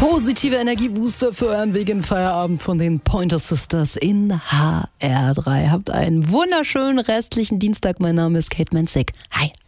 Positive Energiebooster für euren Weg in Feierabend von den Pointer Sisters in HR3. Habt einen wunderschönen restlichen Dienstag. Mein Name ist Kate Menzig. Hi.